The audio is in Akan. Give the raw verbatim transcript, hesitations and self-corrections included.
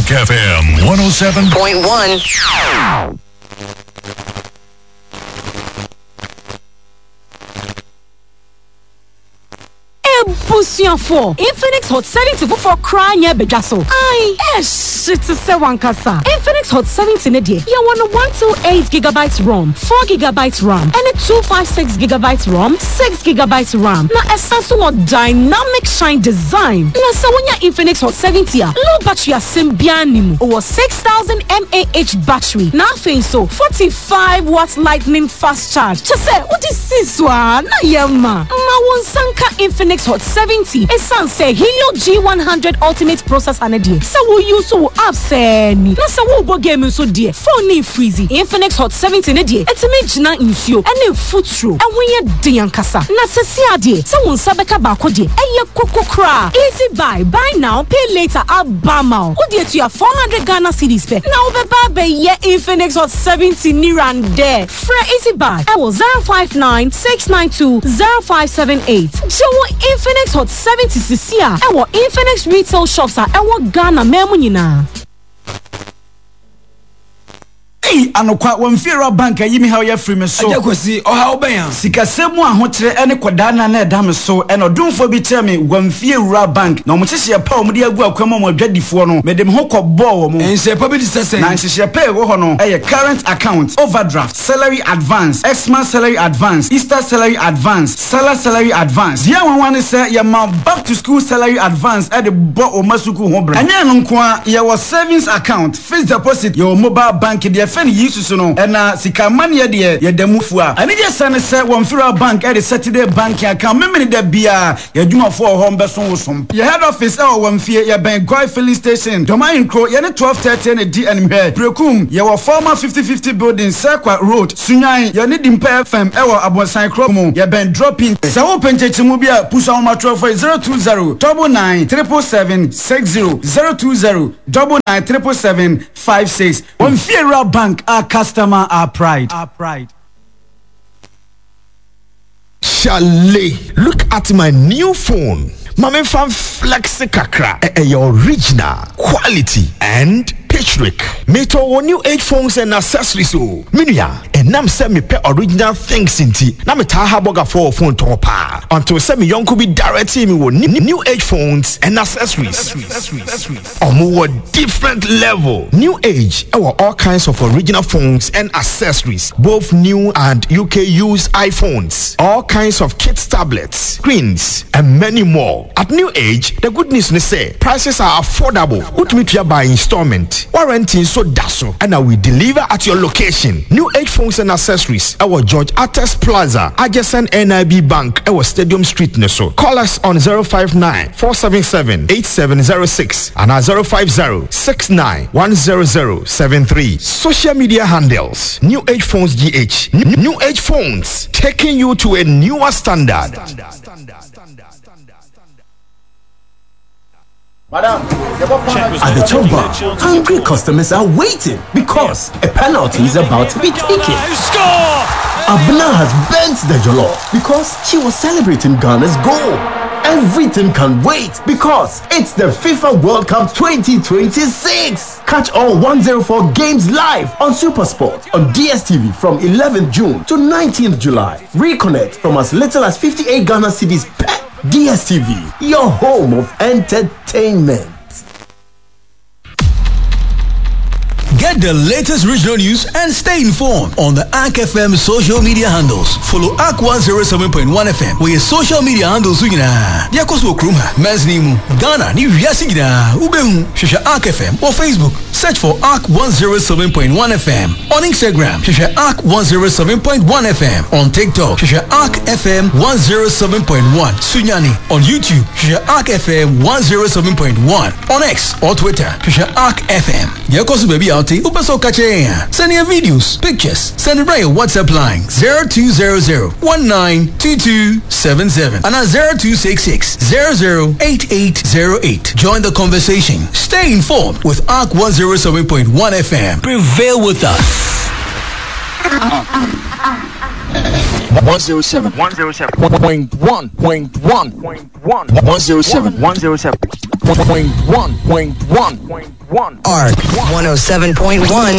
Arc F M one oh seven point one. Busian for Infinix Hot seventy for crying ya bejaso. Aye, yes, it's a seven kasa. Infinix Hot seventy ne die. You want a one twenty-eight gigabytes ROM, four gigabytes RAM, and a two fifty-six gigabytes ROM, six gigabytes RAM. Na essential or dynamic shine design. Na so when ya Infinix Hot seventy a low battery a simbianimu over six thousand milliamp hour battery. Na fin so forty-five watts lightning fast charge. Just say what is this one? Na yema. Ma won sanka Infinix Hot seventy. A sun say Helio G one hundred Ultimate Processor ne die. So we use so abseni. Na so we bo game so die. Phone ni freezy. Infinix Hot seventy ne die. Etime gina insuo. Ene footro. And when ye dian kasa. Na se si adie. So won sabeka ba ko die. Eye koko kra. Easy buy. Buy now, pay later. Abama. Wo die to your four hundred Ghana cedis pe. Na we ba be ye Infinix Hot seventy ni ran there. Fra easy buy. I was zero five nine six nine two zero five seven eight. Jowo Infinix Hot seventy C C a e wo Infinix retail shops a e wo Ghana memu nyina. Hey, anokwa wamfira bank yimi ha ye free me so. Ajakosi o ha oben. Sikasemu ahokyere ene kwadana na eda me so ene odumfo bi tell me wamfira bank na omukyehye pa omudi agu akwama mo adwadifo no medem ho kɔbɔ wo mo. Ense pa bi disese. Na nhyehyɛ pay wo ho no eye current account, overdraft, salary advance, Xmas salary advance, Easter salary advance, Salah salary advance. Dia wan wan say ye ma back to school salary advance e de bo o masuku ho bra. Anya no nko a ye wo savings account, fixed deposit, your mobile bank de fen yisu no ena sika mane de ye damufu a ani je sane se wonfira bank e de Saturday bank account memene da bia ye dwumafo ho mbeso wosom ye head office e wonfie ye ben Goy filling station domain cro ye ne twelve thirty ne D N here Brekum ye wo former fifty fifty building Circle Road Sunyan ye ne Dimpa F M e wo Abonsan Cro mu ye ben dropping se wo penchechimu bia push on ma twelve zero two zero nine nine seven seven six zero zero two zero nine nine seven seven five six wonfira bank. Our customer, our pride. Our pride. Chalet, look at my new phone. Mame fan flexi kakra. E, e, your original quality and Patrick. Meto wo new age phones and accessories o. Minia, and nam se me pe original things inti. Na me ta ha boga for phone to pa. Until se me yonko be directing me wo new age phones and accessories. Omo wo different level. New age, e wo all kinds of original phones and accessories, both new and U K used iPhones, all kinds of kids tablets, screens, and many more. At New Age, the good news is say prices are affordable. Put me to by installment. Warranty so daso, and I will deliver at your location. New Age phones and accessories. Our George Artes Plaza, adjacent N I B Bank, our Stadium Street Neso. Call us on zero five nine four seven seven eight seven zero six and at zero five zero six nine one zero zero seven three. Social media handles: New Age Phones G H. N- New Age Phones, taking you to a newer standard. Madam, at the top bar, hungry customers are waiting because a penalty is about to be taken. Abna has bent the jollof because she was celebrating Ghana's goal. Everything can wait because it's the FIFA World Cup twenty twenty-six. Catch all one oh four games live on SuperSport on D S T V from eleventh June to nineteenth July. Reconnect from as little as fifty-eight Ghana cedis per D S T V, your home of entertainment. Get the latest regional news and stay informed on the A R C F M social media handles. Follow A R C one oh seven point one F M. We social media handles you na. Dia koso kruma. Mesnimu Ghana ni wiase gina. Ubehu shesha A R C F M or Facebook. Search for A R C one oh seven point one F M. On Instagram shesha A R C one oh seven point one F M. On TikTok shesha A R C F M one oh seven point one. Sunyani on YouTube shesha A R C F M one oh seven point one. On X or Twitter shesha A R C F M. Dia koso baby out. Upaso kache. Send your videos, pictures. Send it by your WhatsApp line zero two zero zero one nine two two seven seven and at zero two six six zero zero eight eight zero eight. Join the conversation. Stay informed with A R C one oh seven point one F M. Prevail with us. one oh seven point one point one point one point one one oh seven one oh seven point one point one point one. Arc one oh seven point one.